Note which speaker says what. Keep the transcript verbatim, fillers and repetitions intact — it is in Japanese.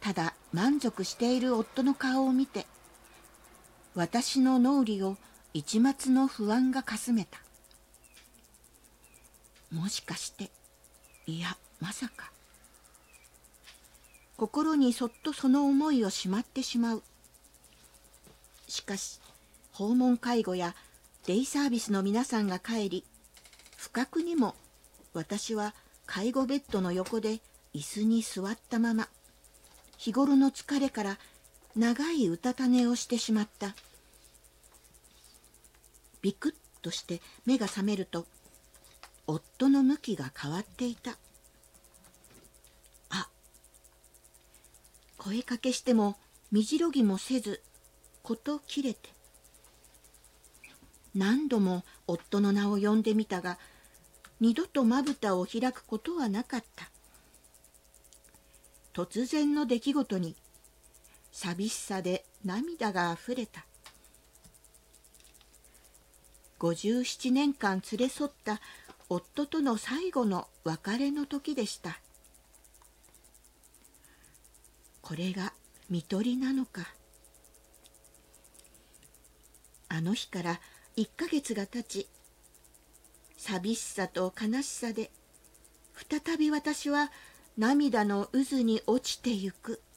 Speaker 1: ただ満足している夫の顔を見て、私の脳裏を一抹の不安がかすめた。もしかして、いやまさか。心にそっとその思いをしまってしまう。しかし訪問介護やデイサービスの皆さんが帰り、不覚にも私は介護ベッドの横で椅子に座ったまま、日頃の疲れから長いうたた寝をしてしまった。ビクッとして目が覚めると、夫の向きが変わっていた。あ、声かけしてもみじろぎもせず、こと切れて。何度も夫の名を呼んでみたが、二度とまぶたを開くことはなかった。突然の出来事に寂しさで涙があふれた。ごじゅうななねんかん連れ添った夫との最後の別れの時でした。これが看取りなのか。あの日からいっかげつが経ち、寂しさと悲しさで再び私は涙の渦に落ちてゆく。